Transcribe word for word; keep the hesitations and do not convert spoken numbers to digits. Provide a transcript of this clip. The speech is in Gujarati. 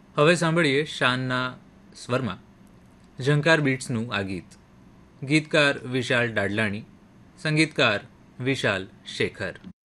હવે સાંભળીએ શાનના સ્વરમાં ઝંકાર બીટ્સનું આ ગીત. ગીતકાર વિશાલ ડાડલાણી, સંગીતકાર વિશાલ શેખર.